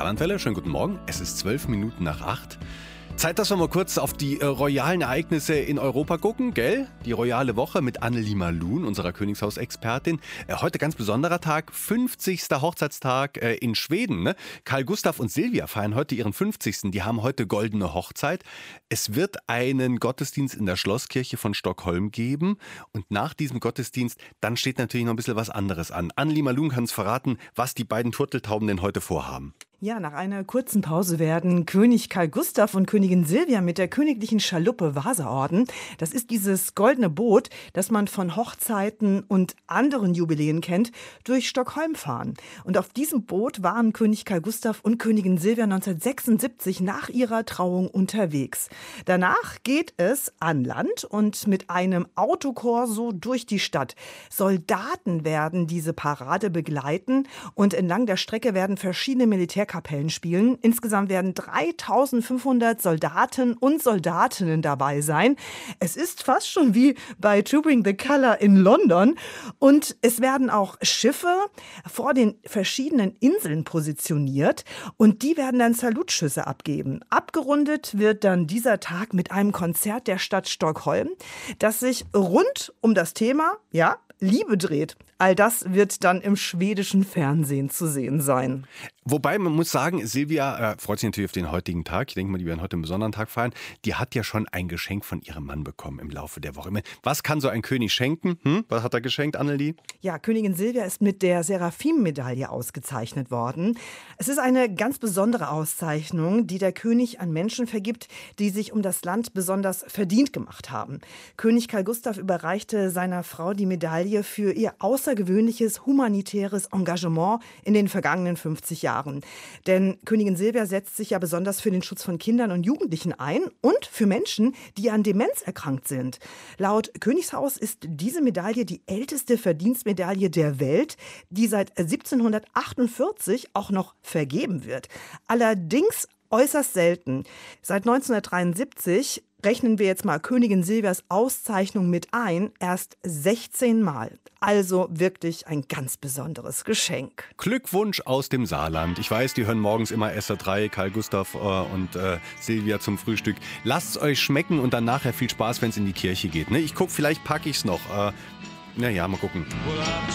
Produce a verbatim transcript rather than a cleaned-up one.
Saarlandwelle, schönen guten Morgen. Es ist zwölf Minuten nach acht. Zeit, dass wir mal kurz auf die äh, royalen Ereignisse in Europa gucken, gell? Die royale Woche mit Annelie Malun, unserer Königshausexpertin. Äh, heute ganz besonderer Tag, fünfzigster Hochzeitstag äh, in Schweden. Ne? Karl Gustav und Silvia feiern heute ihren fünfzigsten. Die haben heute goldene Hochzeit. Es wird einen Gottesdienst in der Schlosskirche von Stockholm geben. Und nach diesem Gottesdienst, dann steht natürlich noch ein bisschen was anderes an. Annelie Malun kann uns verraten, was die beiden Turteltauben denn heute vorhaben. Ja, nach einer kurzen Pause werden König Karl Gustav und Königin Silvia mit der königlichen Schaluppe Vasaorden, das ist dieses goldene Boot, das man von Hochzeiten und anderen Jubiläen kennt, durch Stockholm fahren. Und auf diesem Boot waren König Karl Gustav und Königin Silvia neunzehnhundertsechsundsiebzig nach ihrer Trauung unterwegs. Danach geht es an Land und mit einem Autokorso durch die Stadt. Soldaten werden diese Parade begleiten und entlang der Strecke werden verschiedene Militär Kapellen spielen. Insgesamt werden dreitausendfünfhundert Soldaten und Soldatinnen dabei sein. Es ist fast schon wie bei To Bring the Colour in London. Und es werden auch Schiffe vor den verschiedenen Inseln positioniert und die werden dann Salutschüsse abgeben. Abgerundet wird dann dieser Tag mit einem Konzert der Stadt Stockholm, das sich rund um das Thema, ja, Liebe dreht. All das wird dann im schwedischen Fernsehen zu sehen sein. Wobei, man muss sagen, Silvia äh, freut sich natürlich auf den heutigen Tag. Ich denke mal, die werden heute einen besonderen Tag feiern. Die hat ja schon ein Geschenk von ihrem Mann bekommen im Laufe der Woche. Was kann so ein König schenken? Hm? Was hat er geschenkt, Annelie? Ja, Königin Silvia ist mit der Seraphim-Medaille ausgezeichnet worden. Es ist eine ganz besondere Auszeichnung, die der König an Menschen vergibt, die sich um das Land besonders verdient gemacht haben. König Karl Gustav überreichte seiner Frau die Medaille für ihr außergewöhnliches humanitäres Engagement in den vergangenen fünfzig Jahren. Denn Königin Silvia setzt sich ja besonders für den Schutz von Kindern und Jugendlichen ein und für Menschen, die an Demenz erkrankt sind. Laut Königshaus ist diese Medaille die älteste Verdienstmedaille der Welt, die seit siebzehnhundertachtundvierzig auch noch vergeben wird. Allerdings äußerst selten. Seit neunzehnhundertdreiundsiebzig rechnen wir jetzt mal Königin Silvias Auszeichnung mit ein, erst sechzehn Mal. Also wirklich ein ganz besonderes Geschenk. Glückwunsch aus dem Saarland. Ich weiß, die hören morgens immer S R drei, Karl Gustav äh, und äh, Silvia zum Frühstück. Lasst es euch schmecken und dann nachher viel Spaß, wenn es in die Kirche geht. Ne? Ich gucke, vielleicht packe ich es noch. Äh, naja, mal gucken.